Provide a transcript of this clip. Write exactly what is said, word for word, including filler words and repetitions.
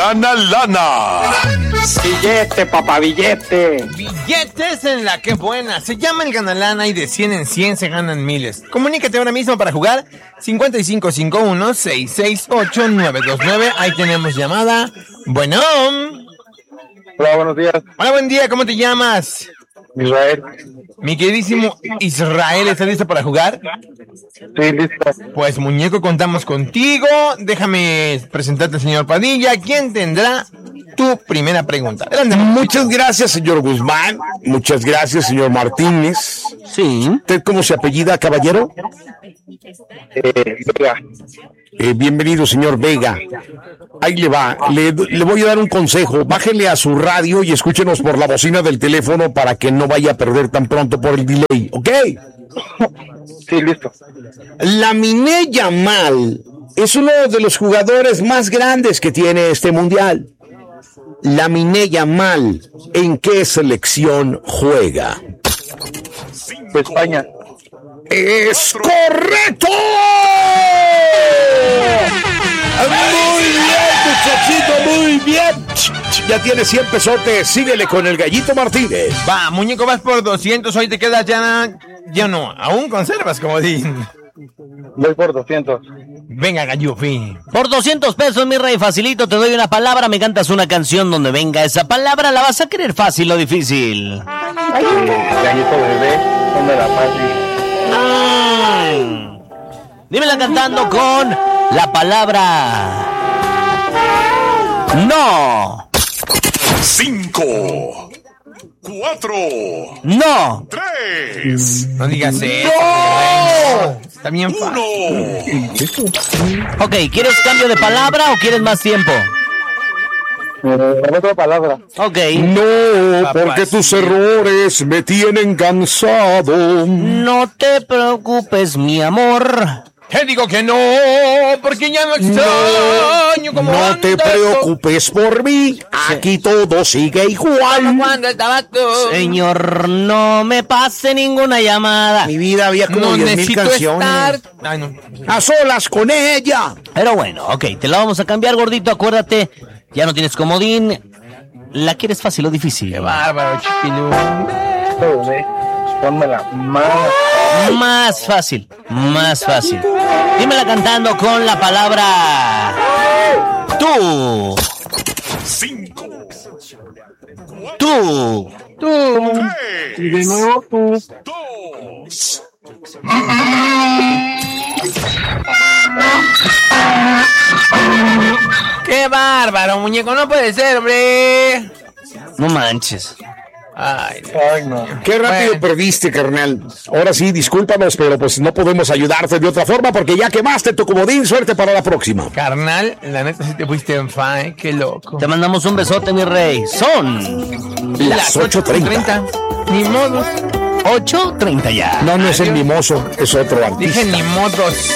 gana lana. Billete, papá, billete. Billetes en la que buena. Se llama el Ganalana y de cien en cien se ganan miles. Comunícate ahora mismo para jugar. cincuenta y cinco cincuenta y uno, sesenta y seis ocho, nueve dos nueve. Ahí tenemos llamada. Bueno. Hola, buenos días. Hola, buen día. ¿Cómo te llamas? Israel. Mi queridísimo Israel, ¿estás listo para jugar? Sí, listo. Pues, muñeco, contamos contigo. Déjame presentarte al señor Padilla. ¿Quién tendrá tu primera pregunta? Adelante. Muchas gracias, señor Guzmán. Muchas gracias, señor Martínez. Sí. ¿Usted cómo se apellida, caballero? Eh, Vega. Eh, bienvenido, señor Vega. Ahí le va. Le, le voy a dar un consejo. Bájele a su radio y escúchenos por la bocina del teléfono para que no vaya a perder tan pronto por el delay. ¿Ok? Sí, listo. Lamine Yamal es uno de los jugadores más grandes que tiene este mundial. Lamine Yamal, ¿en qué selección juega? De España. ¡Es correcto! Muy bien, muchachito, muy bien. Ya tiene cien pesotes. Síguele con el Gallito Martínez. Va, muñeco, vas por doscientos. Hoy te quedas ya. Ya no, aún conservas comodín. Voy por doscientos. Venga, Gallufi. Por doscientos pesos, mi rey, facilito, te doy una palabra, me cantas una canción donde venga esa palabra, ¿la vas a querer fácil o difícil? Eh, Gallito bebé. ¿Dónde la fácil? Mm. Dímela cantando con la palabra no. Cinco, cuatro, No. tres, No digas eso. ¡No! Está bien fácil. uno. Ok, ¿quieres cambio de palabra o quieres más tiempo? Eh, otra palabra. Ok. No, porque tus errores me tienen cansado. No te preocupes, mi amor. Te digo que no, porque ya no extraño como No te antes. preocupes por mí, aquí todo sigue igual. Cuando estabas tú. Señor, no me pase ninguna llamada. Mi vida había como No diez mil necesito canciones. estar. Ay, no. A solas con ella. Pero bueno, ok, te la vamos a cambiar, gordito, acuérdate. Ya no tienes comodín. ¿La quieres fácil o difícil? Qué bárbaro, chiquilú. Bebé. Pónmela más. Más fácil, más fácil. Dímela cantando con la palabra tú. Cinco, Tú. Tú. Y de nuevo tú. dos. Qué bárbaro, muñeco. No puede ser, hombre. No manches. Ay, Ay, no. Qué rápido Bueno. perdiste, carnal. Ahora sí, discúlpanos, pero pues no podemos ayudarte de otra forma porque ya quemaste tu comodín. Suerte para la próxima. carnal, la neta sí te fuiste en fa, ¿eh? Qué loco. Te mandamos un besote, mi rey. Son Las ocho treinta. Ni modo. ocho treinta ya. No, no es el mimoso, es otro artista. Dije ni modos.